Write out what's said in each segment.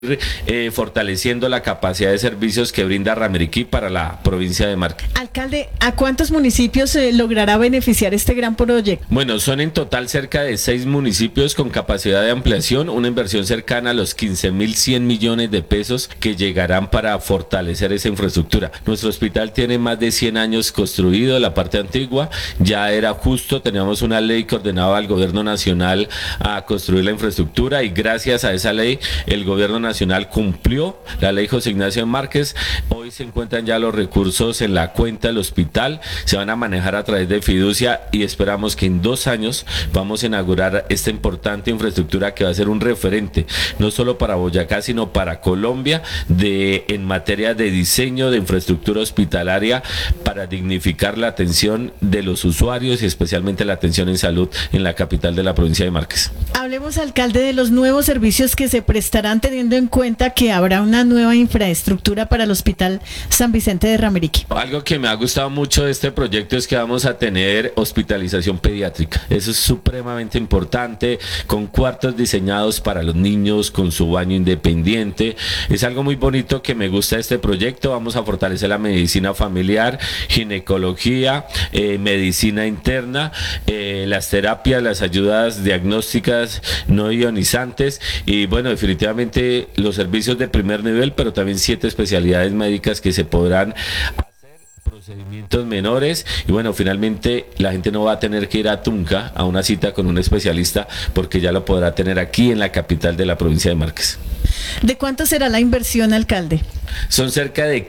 fortaleciendo la capacidad de servicios que brinda Ramiriquí para la provincia de Marca. Alcalde, ¿a cuántos municipios logrará beneficiar este gran proyecto? Bueno, son en total cerca de 6 municipios con capacidad de ampliación, una inversión cercana a los 15.100 millones de pesos que llegarán para fortalecer esa infraestructura. Nuestro hospital tiene más de 100 años construido, la parte antigua ya era justo, teníamos una ley que ordenaba al gobierno nacional a construir la infraestructura y gracias a esa ley el gobierno nacional cumplió la ley José Ignacio Márquez. Hoy se encuentran ya los recursos en la cuenta del hospital, se van a manejar a través de fiducia y esperamos que en 2 años vamos a inaugurar esta importante infraestructura que va a ser un referente, no solo para Boyacá, sino para Colombia, en materia de diseño de infraestructura hospitalaria para dignificar la atención de los usuarios y especialmente la atención en salud en la capital de la provincia de Márquez. Hablemos, alcalde, de los nuevos servicios que se prestarán teniendo en cuenta que habrá una nueva infraestructura para el Hospital San Vicente de Ramiriquí. Algo que me ha gustado mucho de este proyecto es que vamos a tener hospitalización pediátrica. Eso es supremamente importante, con cuartos diseñados para los niños, con su baño independiente. Es algo muy bonito que me gusta de este proyecto. Vamos a fortalecer la medicina familiar, ginecología, medicina interna, las terapias, las ayudas diagnósticas no ionizantes y bueno, definitivamente los servicios de primer nivel, pero también 7 especialidades médicas que se podrán hacer, procedimientos menores y bueno, finalmente la gente no va a tener que ir a Tunja a una cita con un especialista porque ya lo podrá tener aquí en la capital de la provincia de Márquez. ¿De cuánto será la inversión, alcalde? Son cerca de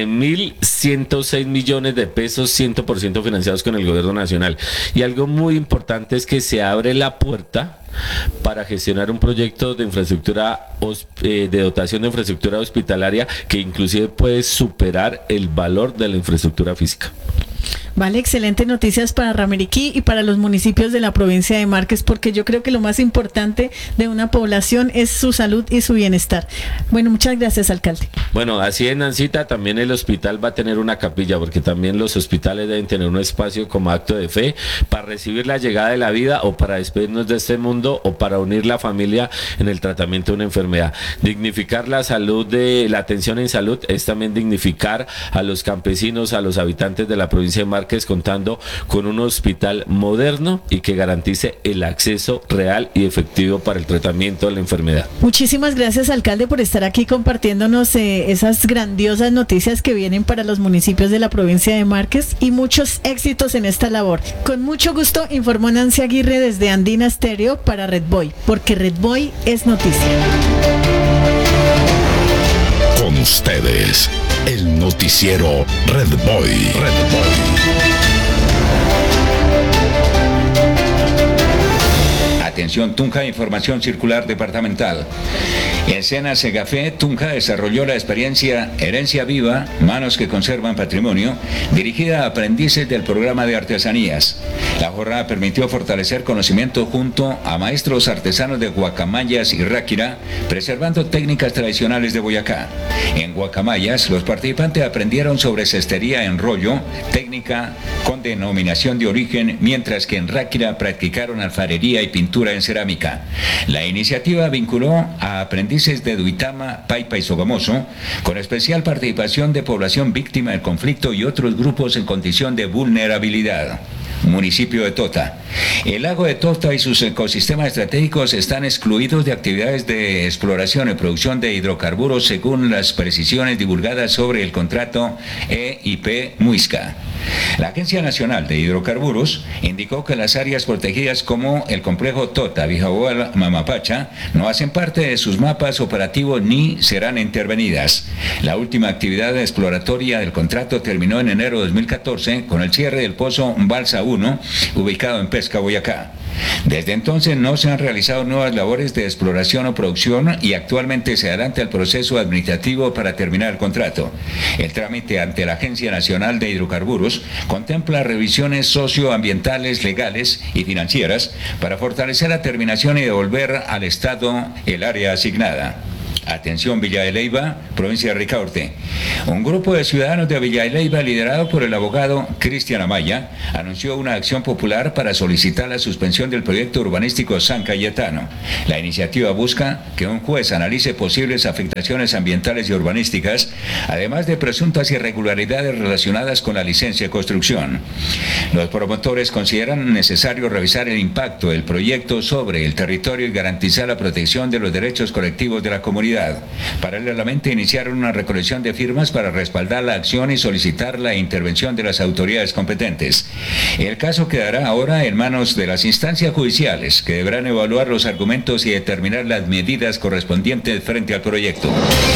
15.106 millones de pesos, 100% financiados con el gobierno nacional. Y algo muy importante es que se abre la puerta para gestionar un proyecto de infraestructura, de dotación de infraestructura hospitalaria que inclusive puede superar el valor de la infraestructura física. Vale, excelentes noticias para Ramiriquí y para los municipios de la provincia de Márquez, porque yo creo que lo más importante de una población es su salud y su bienestar. Bueno, muchas gracias, alcalde. Bueno, así es, Nancita, también el hospital va a tener una capilla, porque también los hospitales deben tener un espacio como acto de fe para recibir la llegada de la vida o para despedirnos de este mundo o para unir la familia en el tratamiento de una enfermedad. Dignificar la salud, la atención en salud es también dignificar a los campesinos, a los habitantes de la provincia de Márquez, contando con un hospital moderno y que garantice el acceso real y efectivo para el tratamiento de la enfermedad. Muchísimas gracias, alcalde, por estar aquí compartiéndonos esas grandiosas noticias que vienen para los municipios de la provincia de Márquez y muchos éxitos en esta labor. Con mucho gusto informó Nancy Aguirre desde Andina Stereo para Red Boy, porque Red Boy es noticia. Con ustedes, el noticiero Red Boy. Red Boy. Atención Tunja, información circular departamental. En Sena Segafé, Tunja desarrolló la experiencia Herencia Viva, Manos que Conservan Patrimonio, dirigida a aprendices del programa de artesanías. La jornada permitió fortalecer conocimiento junto a maestros artesanos de Guacamayas y Ráquira, preservando técnicas tradicionales de Boyacá. En Guacamayas, los participantes aprendieron sobre cestería en rollo, técnica con denominación de origen, mientras que en Ráquira practicaron alfarería y pintura en cerámica. La iniciativa vinculó a aprendices de Duitama, Paipa y Sogamoso, con especial participación de población víctima del conflicto y otros grupos en condición de vulnerabilidad. Municipio de Tota. El lago de Tota y sus ecosistemas estratégicos están excluidos de actividades de exploración y producción de hidrocarburos según las precisiones divulgadas sobre el contrato EIP Muisca. La Agencia Nacional de Hidrocarburos indicó que las áreas protegidas como el complejo Tota, Vijahual, Mamapacha no hacen parte de sus mapas operativos ni serán intervenidas. La última actividad exploratoria del contrato terminó en enero de 2014 con el cierre del pozo Balsa 1, ubicado en Pesca, Boyacá. Desde entonces no se han realizado nuevas labores de exploración o producción y actualmente se adelanta el proceso administrativo para terminar el contrato. El trámite ante la Agencia Nacional de Hidrocarburos contempla revisiones socioambientales, legales y financieras para fortalecer la terminación y devolver al Estado el área asignada. Atención Villa de Leyva, provincia de Ricaurte. Un grupo de ciudadanos de Villa de Leyva, liderado por el abogado Cristian Amaya, anunció una acción popular para solicitar la suspensión del proyecto urbanístico San Cayetano. La iniciativa busca que un juez analice posibles afectaciones ambientales y urbanísticas, además de presuntas irregularidades relacionadas con la licencia de construcción. Los promotores consideran necesario revisar el impacto del proyecto sobre el territorio y garantizar la protección de los derechos colectivos de la comunidad. Paralelamente iniciaron una recolección de firmas para respaldar la acción y solicitar la intervención de las autoridades competentes. El caso quedará ahora en manos de las instancias judiciales, que deberán evaluar los argumentos y determinar las medidas correspondientes frente al proyecto.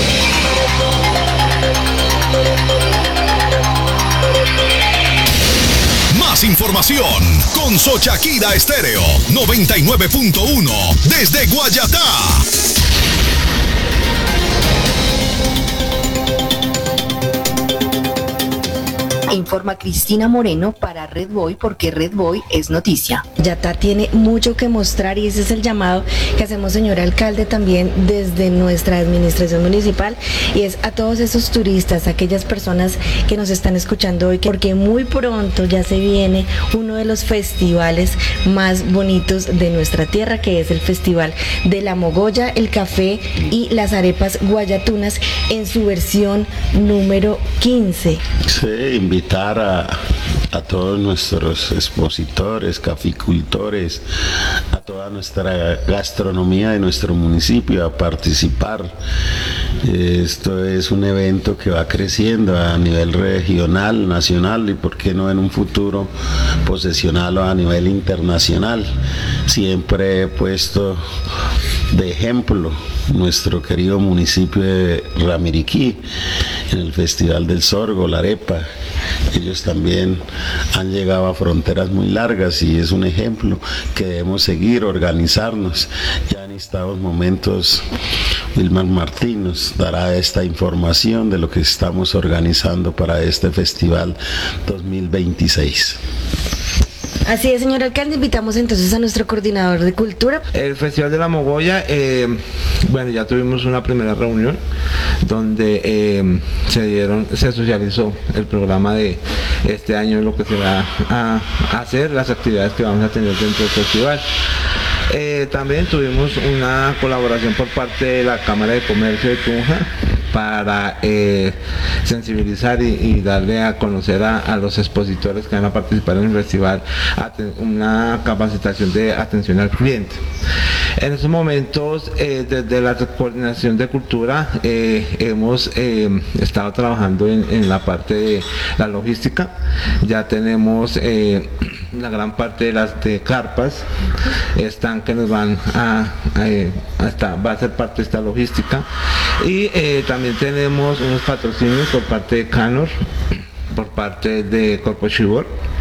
Más información con Sochaquira Estéreo 99.1 desde Guayatá. Informa Cristina Moreno para Red Boy, porque Red Boy es noticia. Yatá tiene mucho que mostrar y ese es el llamado que hacemos, señor alcalde, también desde nuestra administración municipal, y es a todos esos turistas, aquellas personas que nos están escuchando hoy, porque muy pronto ya se viene uno de los festivales más bonitos de nuestra tierra, que es el Festival de la Mogolla, el café y las arepas guayatunas en su versión número 15. Sí, invitar a todos nuestros expositores, caficultores, a toda nuestra gastronomía de nuestro municipio a participar. Esto es un evento que va creciendo a nivel regional, nacional y por qué no en un futuro posesionarlo a nivel internacional. Siempre he puesto de ejemplo nuestro querido municipio de Ramiriquí en el Festival del Sorgo, la arepa. Ellos también han llegado a fronteras muy largas y es un ejemplo que debemos seguir, organizarnos. Ya en estos momentos Wilmar Martín nos dará esta información de lo que estamos organizando para este festival 2026. Así es, señor alcalde, invitamos entonces a nuestro coordinador de cultura. El Festival de la Mogolla, bueno, ya tuvimos una primera reunión donde se socializó el programa de este año, lo que se va a hacer, las actividades que vamos a tener dentro del festival. También tuvimos una colaboración por parte de la Cámara de Comercio de Tunja para sensibilizar y darle a conocer a los expositores que van a participar en el festival una capacitación de atención al cliente. En estos momentos, desde la Coordinación de Cultura, hemos estado trabajando en la parte de la logística. Ya tenemos la gran parte de las carpas están que nos van va a ser parte de esta logística, y también tenemos unos patrocinios por parte de Canor, por parte de Corpo Chibor.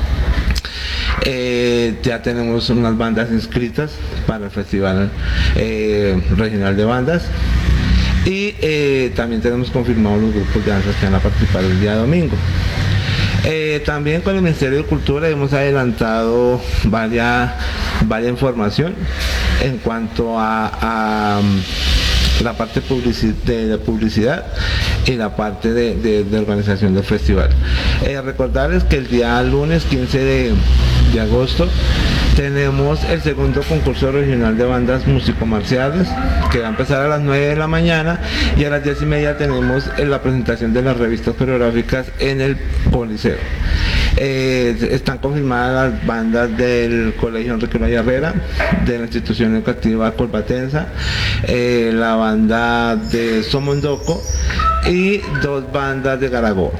Ya tenemos unas bandas inscritas para el Festival Regional de Bandas, y también tenemos confirmados los grupos de danzas que van a participar el día domingo. También con el Ministerio de Cultura hemos adelantado varias información en cuanto a la parte de publicidad y la parte de organización del festival. Recordarles que el día lunes 15 de agosto tenemos el segundo concurso regional de bandas músico-marciales, que va a empezar a las 9 de la mañana, y a las 10:30 tenemos la presentación de las revistas coreográficas en el Coliseo. Están confirmadas las bandas del Colegio Enrique Olaya Herrera, de la institución educativa Colbatensa, la banda de Somondoco y 2 bandas de Garagó.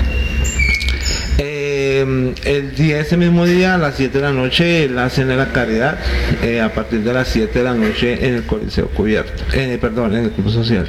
Ese mismo día, a las 7 de la noche, la Cena de la Caridad, a partir de las 7 de la noche en el Coliseo Cubierto, en el Club Social.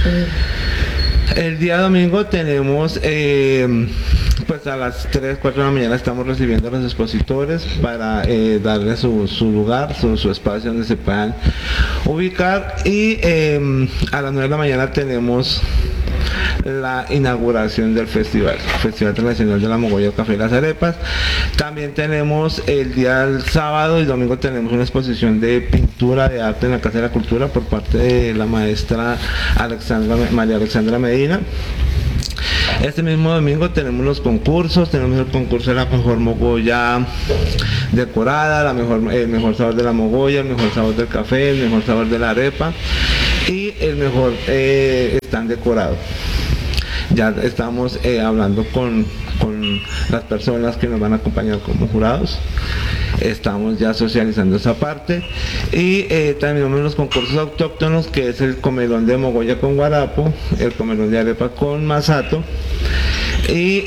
El día domingo tenemos, pues a las 3, 4 de la mañana estamos recibiendo a los expositores para darles su lugar, su espacio donde se puedan ubicar, y a las 9 de la mañana tenemos la inauguración del Festival Internacional de la Mogolla, el Café y las Arepas. También tenemos el día del sábado y domingo tenemos una exposición de pintura de arte en la Casa de la Cultura por parte de la maestra María Alexandra Medina. Este mismo domingo tenemos los concursos, tenemos el concurso de la mejor mogolla decorada, el mejor sabor de la mogolla, el mejor sabor del café, el mejor sabor de la arepa y el mejor stand decorado. Ya estamos hablando con las personas que nos van a acompañar como jurados. Estamos ya socializando esa parte y también tenemos los concursos autóctonos, que es el comelón de mogolla con guarapo, el comelón de arepa con masato y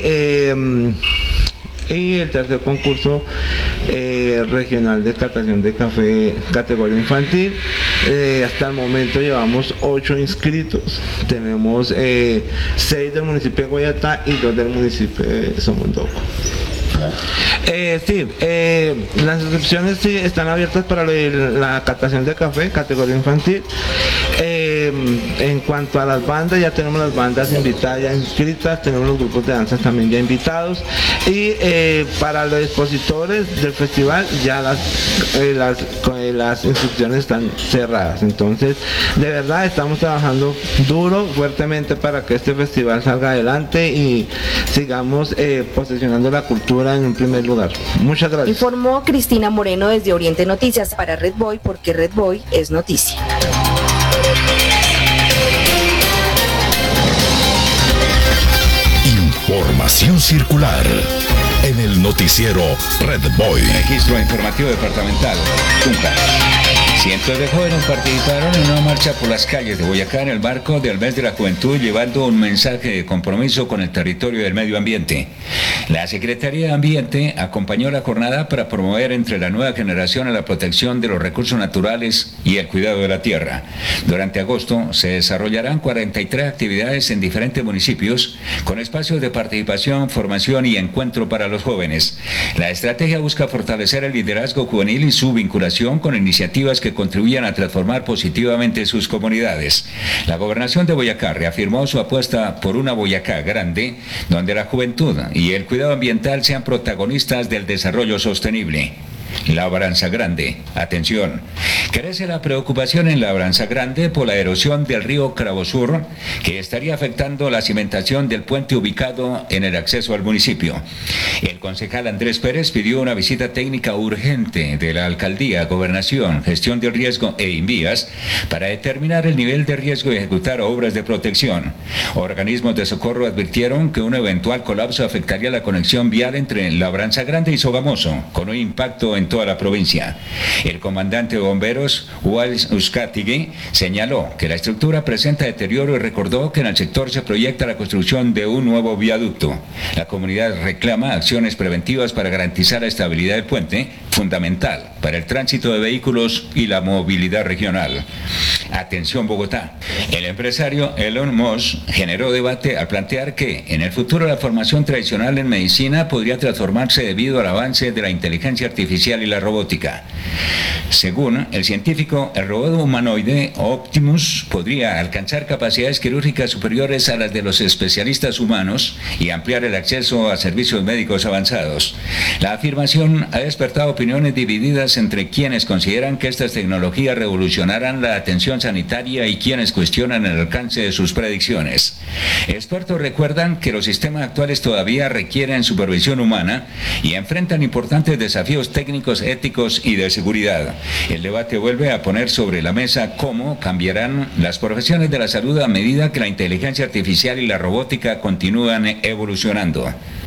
el tercer concurso regional de catación de café categoría infantil. Hasta el momento llevamos 8 inscritos, tenemos 6 del municipio de Guayatá y 2 del municipio de Somondoco. Las inscripciones sí están abiertas para la catación de café categoría infantil. En cuanto a las bandas, ya tenemos las bandas invitadas ya inscritas, tenemos los grupos de danzas también ya invitados y para los expositores del festival ya las inscripciones están cerradas. Entonces, de verdad estamos trabajando duro, fuertemente para que este festival salga adelante y sigamos posicionando la cultura en un primer lugar. Muchas gracias. Informó Cristina Moreno desde Oriente Noticias para Red Boy, porque Red Boy es noticia. Información circular en el noticiero Red Boy. Registro informativo departamental. Tunja. Cientos de jóvenes participaron en una marcha por las calles de Boyacá en el marco del Mes de la Juventud, llevando un mensaje de compromiso con el territorio y el medio ambiente. La Secretaría de Ambiente acompañó la jornada para promover entre la nueva generación la protección de los recursos naturales y el cuidado de la tierra. Durante agosto se desarrollarán 43 actividades en diferentes municipios con espacios de participación, formación y encuentro para los jóvenes. La estrategia busca fortalecer el liderazgo juvenil y su vinculación con iniciativas que contribuyan a transformar positivamente sus comunidades. La Gobernación de Boyacá reafirmó su apuesta por una Boyacá grande, donde la juventud y el cuidado ambiental sean protagonistas del desarrollo sostenible. Labranza Grande. Atención. Crece la preocupación en Labranza Grande por la erosión del río Cravosur, que estaría afectando la cimentación del puente ubicado en el acceso al municipio. El concejal Andrés Pérez pidió una visita técnica urgente de la Alcaldía, Gobernación, Gestión del Riesgo e Invías para determinar el nivel de riesgo y ejecutar obras de protección. Organismos de socorro advirtieron que un eventual colapso afectaría la conexión vial entre Labranza Grande y Sogamoso, con un impacto en toda la provincia. El comandante de bomberos, Wals Uzcategui, señaló que la estructura presenta deterioro y recordó que en el sector se proyecta la construcción de un nuevo viaducto. La comunidad reclama acciones preventivas para garantizar la estabilidad del puente, fundamental para el tránsito de vehículos y la movilidad regional. Atención Bogotá. El empresario Elon Musk generó debate al plantear que en el futuro la formación tradicional en medicina podría transformarse debido al avance de la inteligencia artificial y la robótica. Según el científico, el robot humanoide Optimus podría alcanzar capacidades quirúrgicas superiores a las de los especialistas humanos y ampliar el acceso a servicios médicos avanzados. La afirmación ha despertado opiniones divididas entre quienes consideran que estas tecnologías revolucionarán la atención sanitaria y quienes cuestionan el alcance de sus predicciones. Expertos recuerdan que los sistemas actuales todavía requieren supervisión humana y enfrentan importantes desafíos técnicos, éticos y de seguridad. El debate vuelve a poner sobre la mesa cómo cambiarán las profesiones de la salud a medida que la inteligencia artificial y la robótica continúan evolucionando.